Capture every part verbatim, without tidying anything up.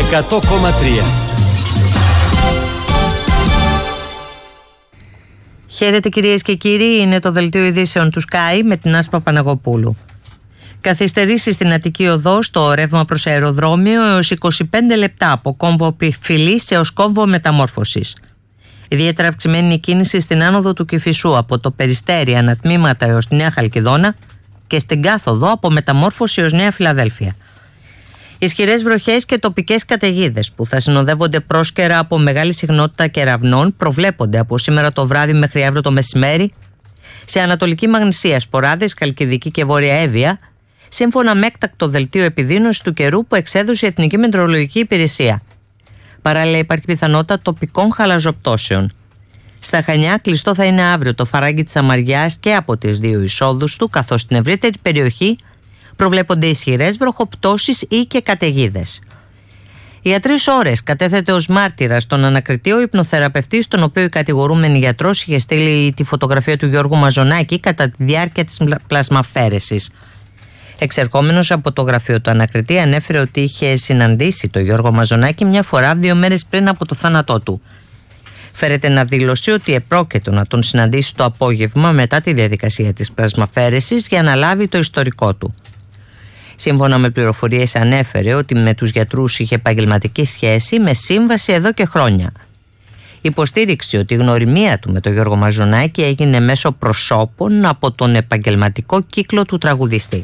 εκατό κόμμα τρία. Χαίρετε κυρίες και κύριοι, είναι το δελτίο ειδήσεων του Sky με την Άσπα Παναγοπούλου. Καθυστερήσεις στην Αττική Οδό στο ρεύμα προς αεροδρόμιο έως είκοσι πέντε λεπτά από κόμβο φυλής έως κόμβο μεταμόρφωσης. Ιδιαίτερα αυξημένη η κίνηση στην άνοδο του Κηφισού από το Περιστέρι ανατμήματα έως τη Νέα Χαλκιδόνα και στην κάθοδο από Μεταμόρφωση έως Νέα Φιλαδέλφια. Ισχυρές βροχές και τοπικές καταιγίδες που θα συνοδεύονται πρόσκαιρα από μεγάλη συχνότητα κεραυνών προβλέπονται από σήμερα το βράδυ μέχρι αύριο το μεσημέρι σε Ανατολική Μαγνησία, Σποράδες, Χαλκιδική και Βόρεια Εύβοια, σύμφωνα με έκτακτο δελτίο επιδείνωσης του καιρού που εξέδωσε η Εθνική Μετεωρολογική Υπηρεσία. Παράλληλα, υπάρχει πιθανότητα τοπικών χαλαζοπτώσεων. Στα Χανιά, κλειστό θα είναι αύριο το φαράγγι της Αμαριάς και από τις δύο εισόδους του, καθώς στην ευρύτερη περιοχή προβλέπονται ισχυρές βροχοπτώσεις ή και καταιγίδες. Για τρεις ώρες κατέθεται ως μάρτυρας στον ανακριτή ο υπνοθεραπευτής, τον οποίο η κατηγορούμενη γιατρός είχε στείλει τη φωτογραφία του Γιώργου Μαζονάκη κατά τη διάρκεια της πλασμαφέρεσης. Εξερχόμενος από το γραφείο του ανακριτή, ανέφερε ότι είχε συναντήσει τον Γιώργο Μαζονάκη μια φορά δύο μέρες πριν από το θάνατό του. Φέρεται να δήλωσε ότι επρόκειτο να τον συναντήσει το απόγευμα μετά τη διαδικασία της πλασμαφέρεσης για να λάβει το ιστορικό του. Σύμφωνα με πληροφορίες, ανέφερε ότι με τους γιατρούς είχε επαγγελματική σχέση με σύμβαση εδώ και χρόνια. Υποστήριξε ότι η γνωριμία του με τον Γιώργο Μαζονάκη έγινε μέσω προσώπων από τον επαγγελματικό κύκλο του τραγουδιστή.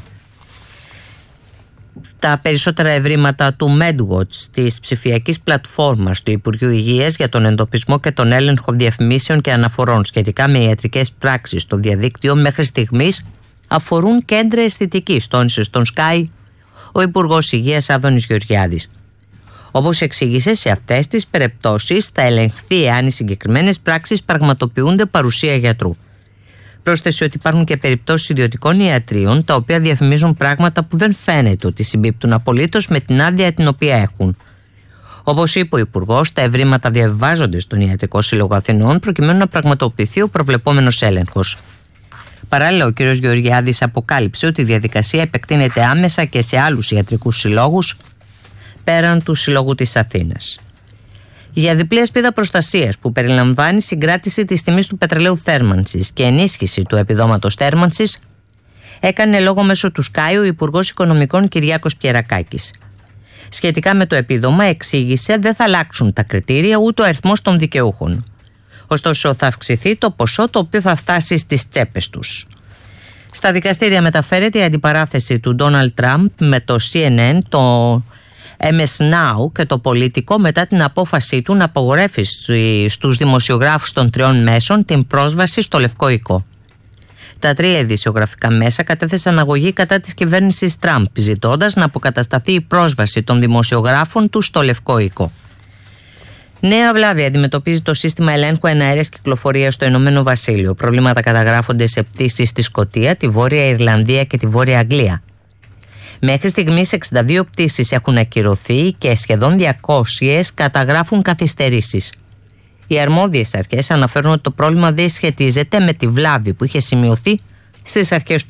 Τα περισσότερα ευρήματα του MedWatch, της ψηφιακής πλατφόρμας του Υπουργείου Υγείας για τον εντοπισμό και τον έλεγχο διαφημίσεων και αναφορών σχετικά με ιατρικές πράξεις στο διαδίκτυο, μέχρι στιγμής αφορούν κέντρα αισθητικής, τόνισε στον Sky ο Υπουργός Υγείας Άδωνης Γεωργιάδης. Όπως εξήγησε, σε αυτές τις περιπτώσεις θα ελεγχθεί αν οι συγκεκριμένες πράξεις πραγματοποιούνται παρουσία γιατρού. Πρόσθεσε ότι υπάρχουν και περιπτώσεις ιδιωτικών ιατρίων τα οποία διαφημίζουν πράγματα που δεν φαίνεται ότι συμπίπτουν απολύτως με την άδεια την οποία έχουν. Όπως είπε ο Υπουργός, τα ευρήματα διαβιβάζονται στον Ιατρικό Σύλλογο Αθηνών προκειμένου να πραγματοποιηθεί ο προβλεπόμενος έλεγχος. Παράλληλα, ο κ. Γεωργιάδης αποκάλυψε ότι η διαδικασία επεκτείνεται άμεσα και σε άλλους ιατρικούς συλλόγους πέραν του Συλλόγου της Αθήνας. Για διπλή ασπίδα προστασίας που περιλαμβάνει συγκράτηση της τιμής του πετρελαίου θέρμανσης και ενίσχυση του επιδόματος θέρμανσης, έκανε λόγο μέσω του Sky ο Υπουργός Οικονομικών Κυριάκος Πιερακάκης. Σχετικά με το επίδομα, εξήγησε, δεν θα αλλάξουν τα κριτήρια ούτε ο αριθμός των δικαιούχων. Ωστόσο, θα αυξηθεί το ποσό το οποίο θα φτάσει στις τσέπες τους. Στα δικαστήρια μεταφέρεται η αντιπαράθεση του Ντόναλντ Τραμπ με το σι εν εν, το εμ ες Now και το Πολιτικό μετά την απόφασή του να απαγορεύσει στους δημοσιογράφους των τριών μέσων την πρόσβαση στο Λευκό Οικό. Τα τρία ειδησιογραφικά μέσα κατέθεσαν αγωγή κατά της κυβέρνησης Τραμπ, ζητώντας να αποκατασταθεί η πρόσβαση των δημοσιογράφων του στο Λευκό Οικό. Νέα βλάβη αντιμετωπίζει το σύστημα ελέγχου εναέρειας κυκλοφορίας στο Ηνωμένο Βασίλειο. Προβλήματα καταγράφονται σε πτήσεις στη Σκωτία, τη Βόρεια Ιρλανδία και τη Βόρεια Αγγλία. Μέχρι στιγμής εξήντα δύο πτήσεις έχουν ακυρωθεί και σχεδόν διακόσιες καταγράφουν καθυστερήσεις. Οι αρμόδιες αρχές αναφέρουν ότι το πρόβλημα δεν σχετίζεται με τη βλάβη που είχε σημειωθεί στις αρχές του